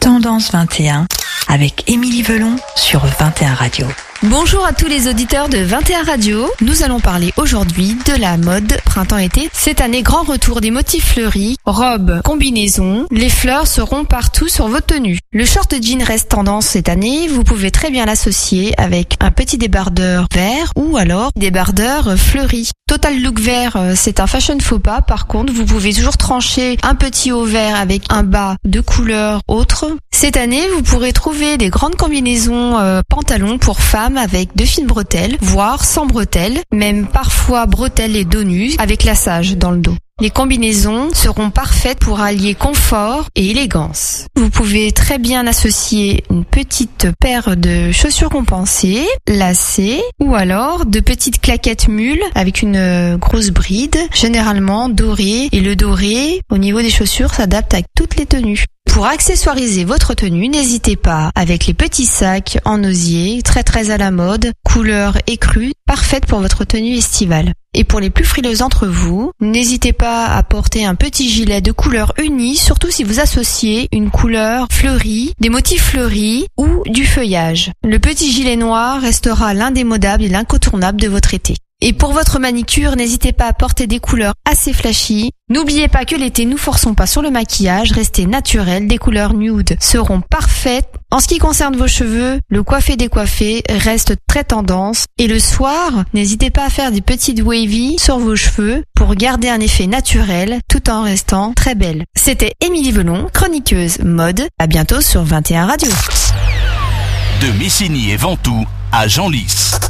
Tendance 21 avec Émilie Velon sur 21 Radio. Bonjour à tous les auditeurs de 21 Radio. Nous allons parler aujourd'hui de la mode printemps-été. Cette année, grand retour des motifs fleuris, robes, combinaisons. Les fleurs seront partout sur vos tenues. Le short jean reste tendance cette année. Vous pouvez très bien l'associer avec un petit débardeur vert ou alors débardeur fleuri. Total look vert, c'est un fashion faux pas. Par contre, vous pouvez toujours trancher un petit haut vert avec un bas de couleur autre. Cette année, vous pourrez trouver des grandes combinaisons pantalons pour femmes avec de fines bretelles, voire sans bretelles, même parfois bretelles et dos nus avec lassage dans le dos. Les combinaisons seront parfaites pour allier confort et élégance. Vous pouvez très bien associer une petite paire de chaussures compensées, lacées, ou alors de petites claquettes mules avec une grosse bride, généralement dorée. Et le doré, au niveau des chaussures, s'adapte à toutes les tenues. Pour accessoiriser votre tenue, n'hésitez pas avec les petits sacs en osier, très à la mode, couleur écrue, parfaite pour votre tenue estivale. Et pour les plus frileux d'entre vous, n'hésitez pas à porter un petit gilet de couleur unie, surtout si vous associez une couleur fleurie, des motifs fleuris ou du feuillage. Le petit gilet noir restera l'indémodable et l'incontournable de votre été. Et pour votre manicure, n'hésitez pas à porter des couleurs assez flashy. N'oubliez pas que l'été, nous forçons pas sur le maquillage, restez naturel, des couleurs nude seront parfaites. En ce qui concerne vos cheveux, le coiffé-décoiffé reste très tendance. Et le soir, n'hésitez pas à faire des petites wavy sur vos cheveux pour garder un effet naturel tout en restant très belle. C'était Émilie Velon, chroniqueuse mode. À bientôt sur 21 Radio. De Messigny et Ventoux à Genlis.